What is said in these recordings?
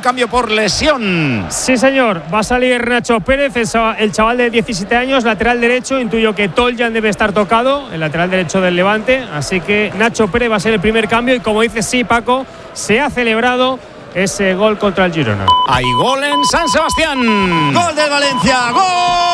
cambio por lesión. Sí, señor. Va a salir Nacho Pérez, el chaval de 17 años, lateral derecho. Intuyo que Toljan debe estar tocado, el lateral derecho del Levante. Así que Nacho Pérez va a ser el primer cambio. Y como dices, sí, Paco, se ha celebrado ese gol contra el Girona. Hay gol en San Sebastián. Gol del Valencia. ¡Gol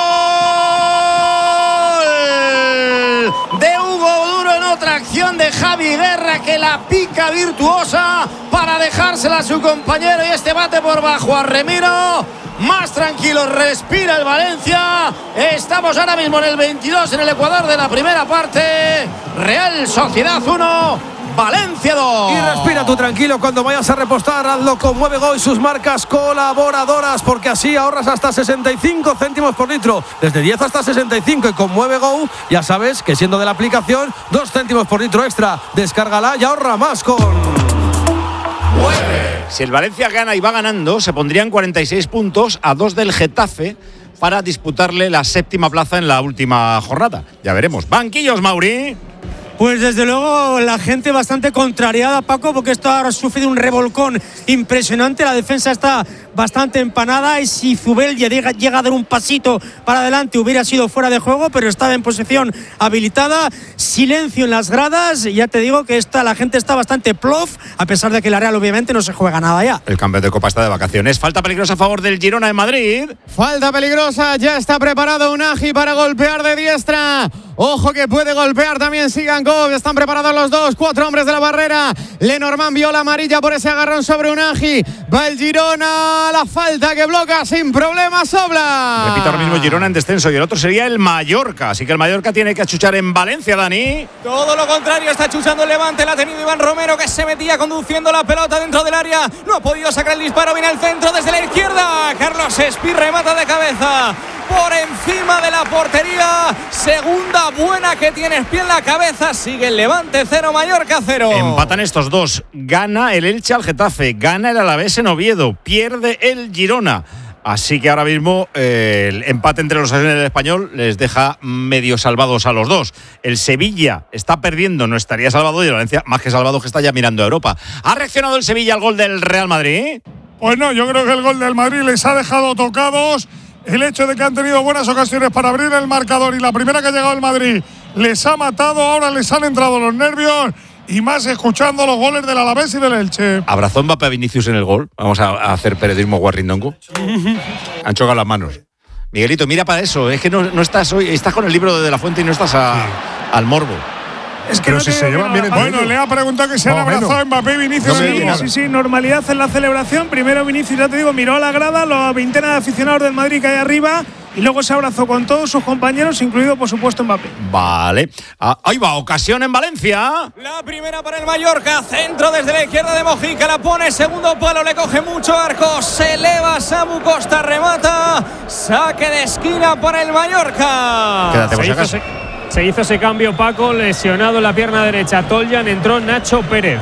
de Hugo Duro en otra acción de Javi Guerra, que la pica virtuosa para dejársela a su compañero, y este bate por bajo a Remiro. Más tranquilo respira el Valencia. Estamos ahora mismo en el 22 en el Ecuador de la primera parte. Real Sociedad 1, Valencia 2. Y respira tú tranquilo cuando vayas a repostar. Hazlo con Mueve Go y sus marcas colaboradoras, porque así ahorras hasta 65 céntimos por litro, desde 10 hasta 65. Y con Mueve Go ya sabes que, siendo de la aplicación, 2 céntimos por litro extra. Descárgala y ahorra más con Mueve. Si el Valencia gana y va ganando, se pondrían 46 puntos a 2 del Getafe para disputarle la 7ª plaza en la última jornada. Ya veremos. Banquillos, Mauri. Pues desde luego la gente bastante contrariada, Paco, porque esto ha sufrido un revolcón impresionante. La defensa está bastante empanada y si Zubel llega a dar un pasito para adelante hubiera sido fuera de juego, pero estaba en posición habilitada. Silencio en las gradas, y ya te digo que la gente está bastante plof, a pesar de que la Real obviamente no se juega nada ya. El campeón de Copa está de vacaciones. Falta peligrosa a favor del Girona en Madrid. Falta peligrosa, ya está preparado Unagi para golpear de diestra. Ojo que puede golpear también Sigankov. Están preparados los dos, 4 hombres de la barrera. Lenormand vio la amarilla por ese agarrón sobre Unagi. Va el Girona, la falta que bloca sin problemas Oblak. Repito, ahora mismo Girona en descenso y el otro sería el Mallorca. Así que el Mallorca tiene que achuchar en Valencia, Dani. Todo lo contrario, está achuchando el Levante. La ha tenido Iván Romero, que se metía conduciendo la pelota dentro del área. No ha podido sacar el disparo. Viene al centro desde la izquierda. Carlos Espí remata de cabeza por encima de la portería. Segunda buena que tiene Espí en la cabeza. Sigue el Levante 0, Mallorca 0. Empatan estos dos. Gana el Elche al Getafe. Gana el Alavés en Oviedo. Pierde el Girona. Así que ahora mismo el empate entre los asesinos del Español les deja medio salvados a los dos. El Sevilla está perdiendo, no estaría salvado, y el Valencia más que salvado, que está ya mirando a Europa. ¿Ha reaccionado el Sevilla al gol del Real Madrid? Pues no, yo creo que el gol del Madrid les ha dejado tocados. El hecho de que han tenido buenas ocasiones para abrir el marcador y la primera que ha llegado el Madrid les ha matado. Ahora les han entrado los nervios, y más escuchando los goles del Alavés y del Elche. ¿Abrazó Mbappé a Vinicius en el gol? Vamos a hacer periodismo guarrindongo. Han chocado las manos. Miguelito, mira para eso. Es que no estás hoy, estás con el libro de la Fuente y no estás al morbo. Es que no si se llevan bien. Bueno, le ha preguntado que se han abrazado Mbappé y Vinicius. Sí, normalidad en la celebración. Primero Vinicius, ya te digo, miró a la grada, la veintena de aficionados del Madrid que hay arriba, y luego se abrazó con todos sus compañeros, incluido por supuesto Mbappé. Vale. Ahí va, ocasión en Valencia. La primera para el Mallorca, centro desde la izquierda de Mojica, la pone, segundo palo, le coge mucho arco, se eleva Samu Costa, remata, saque de esquina para el Mallorca. Quédate por si acaso. Se hizo ese cambio, Paco, lesionado en la pierna derecha Toljan, entró Nacho Pérez.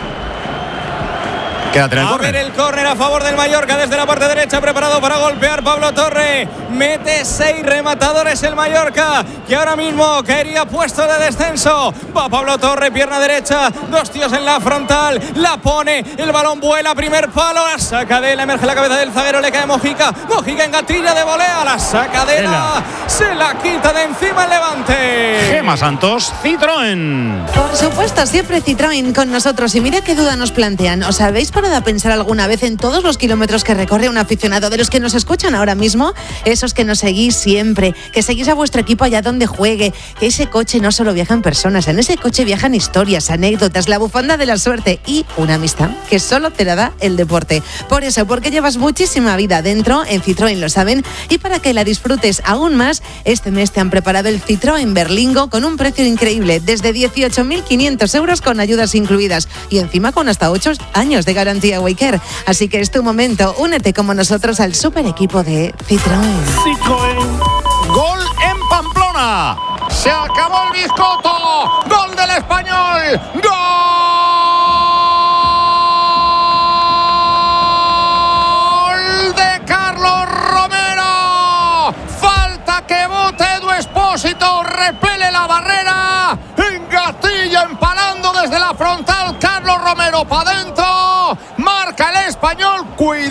Quédate en el córner. A ver el córner a favor del Mallorca desde la parte derecha, preparado para golpear Pablo Torre. Mete 6 rematadores el Mallorca, que ahora mismo caería puesto de descenso. Va Pablo Torre, pierna derecha, 2 tíos en la frontal, la pone, el balón vuela, primer palo, la saca de él, emerge la cabeza del zaguero, le cae Mojica, Mojica en gatilla de volea, la saca de él, se la quita de encima el Levante. Gemma Santos, Citroën. Por supuesto, siempre Citroën con nosotros. Y mira qué duda nos plantean. ¿Os habéis parado a pensar alguna vez en todos los kilómetros que recorre un aficionado de los que nos escuchan ahora mismo? Esos que nos seguís siempre, que seguís a vuestro equipo allá donde juegue, que ese coche no solo viajan personas, en ese coche viajan historias, anécdotas, la bufanda de la suerte y una amistad que solo te la da el deporte. Por eso, porque llevas muchísima vida dentro, en Citroën lo saben, y para que la disfrutes aún más, este mes te han preparado el Citroën Berlingo con un precio increíble, desde 18.500 euros con ayudas incluidas, y encima con hasta 8 años de garantía Waycare. Así que es tu momento, únete como nosotros al super equipo de Citroën. Gol en Pamplona. Se acabó el bizcoto. Gol del Español. Gol de Carlos Romero. Falta que bote Edu Expósito. Repele la barrera. Engatilla empalando desde la frontal. Carlos Romero para adentro. Marca el Español. Cuidado.